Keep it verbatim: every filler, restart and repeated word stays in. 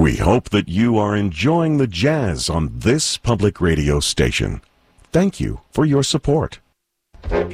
We hope that you are enjoying the jazz on this public radio station. Thank you for your support.